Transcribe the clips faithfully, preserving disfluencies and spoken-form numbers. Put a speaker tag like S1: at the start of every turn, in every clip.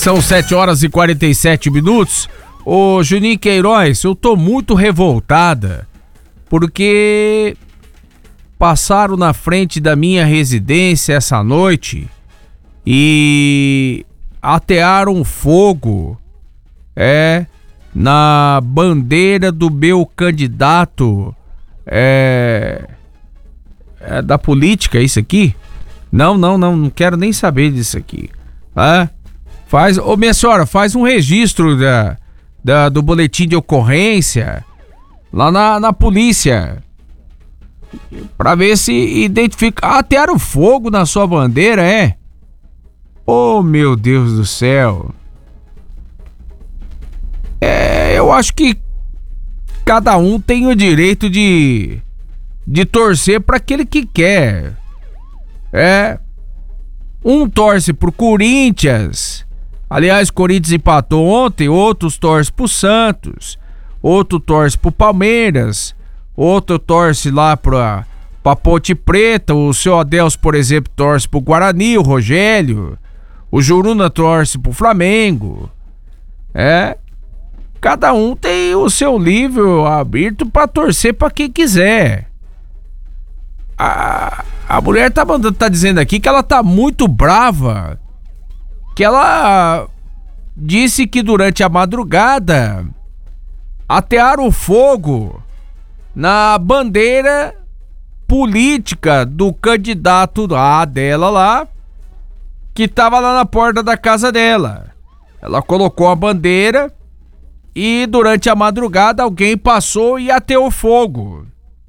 S1: São sete horas e quarenta e sete minutos. Ô Juninho Queiroz, eu tô muito revoltada porque passaram na frente da minha residência essa noite e atearam fogo, é, na bandeira do meu candidato, é, é da política, isso aqui? Não, não, não, não quero nem saber disso aqui, tá? Faz, ô minha senhora, faz um registro da, da, do boletim de ocorrência lá na, na polícia pra ver se identifica. Ah, atearam fogo na sua bandeira, é? Oh, meu Deus do céu. É, eu acho que cada um tem o direito de, de torcer pra aquele que quer. É. Um torce pro Corinthians. Aliás, o Corinthians empatou ontem, outros torcem pro Santos, outro torce pro Palmeiras, outro torce lá pra, pra Ponte Preta, o seu Adelso, por exemplo, torce pro Guarani, o Rogério, o Juruna torce pro Flamengo. É, cada um tem o seu livro aberto pra torcer pra quem quiser. A, a mulher tá, mandando, tá dizendo aqui que ela tá muito brava, que ela disse que durante a madrugada atearam fogo na bandeira política do candidato lá dela lá, que tava lá na porta da casa dela. Ela colocou a bandeira e durante a madrugada alguém passou e ateou fogo.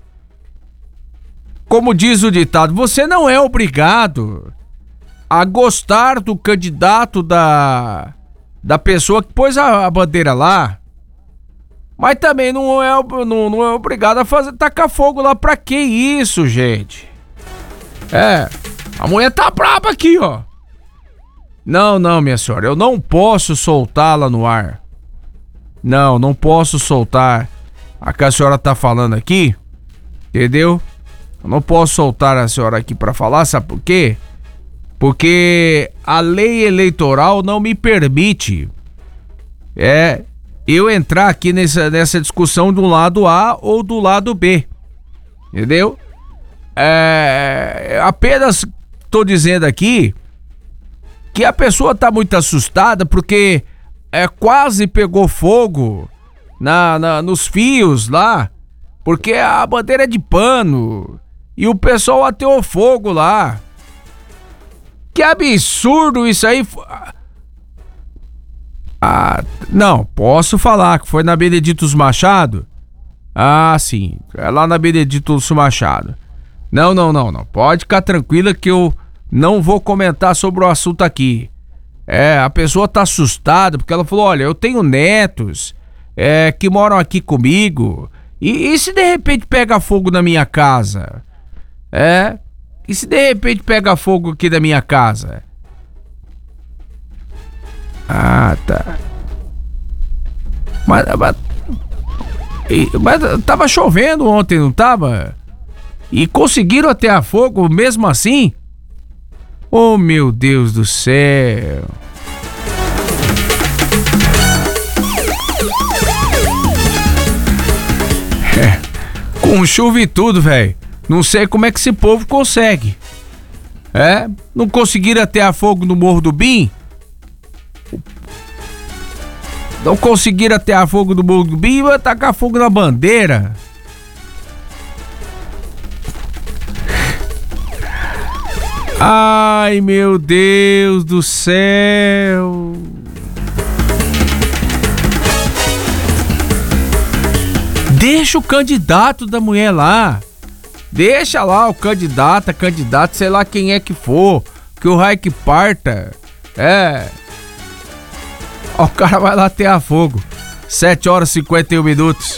S1: Como diz o ditado, você não é obrigado a gostar do candidato da, da pessoa que pôs a, a bandeira lá, mas também não é, não, não é obrigado a fazer, tacar fogo lá. Pra que isso, gente? É, a mulher tá braba aqui, ó. Não, não, minha senhora, eu não posso soltá-la no ar. Não, não posso soltar a que a senhora tá falando aqui, entendeu? Eu não posso soltar a senhora aqui pra falar, sabe por quê? Porque a lei eleitoral não me permite é, eu entrar aqui nessa, nessa discussão do lado A ou do lado B, entendeu? É, apenas tô dizendo aqui que a pessoa tá muito assustada porque é, quase pegou fogo na, na, nos fios lá, porque a bandeira é de pano e o pessoal ateou fogo lá. Que absurdo isso aí. Ah, não, posso falar que foi na Benedito Machado? Ah, sim, é lá na Benedito Machado. Não, não, não, não, pode ficar tranquila que eu não vou comentar sobre o assunto aqui. É, a pessoa tá assustada porque ela falou, olha, eu tenho netos é, que moram aqui comigo e, e se de repente pega fogo na minha casa? É... E se de repente pega fogo aqui da minha casa? Ah, tá. Mas, mas, mas tava chovendo ontem, não tava? E conseguiram atear fogo mesmo assim? Oh, meu Deus do céu. É, com chuva e tudo, velho. Não sei como é que esse povo consegue. É? Não conseguiram atear fogo no Morro do Bim? Não conseguiram atear fogo no Morro do Bim e vai tacar fogo na bandeira. Ai, meu Deus do céu. Deixa o candidato da mulher lá. Deixa lá o candidato, a candidata, sei lá quem é que for, que o raio que parta. É. Ó, o cara vai lá atear fogo. sete horas e cinquenta e um minutos.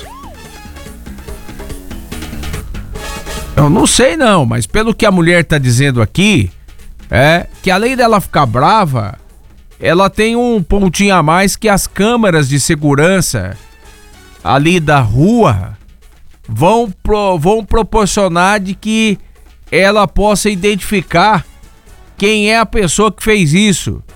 S1: Eu não sei não, mas pelo que a mulher tá dizendo aqui, é que além dela ficar brava, ela tem um pontinho a mais que as câmeras de segurança ali da rua vão, pro, vão proporcionar de que ela possa identificar quem é a pessoa que fez isso.